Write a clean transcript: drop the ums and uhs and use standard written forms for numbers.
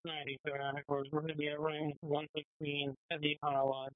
690 Saranac Road. We're going to be at ring 116 at the Honor Lodge.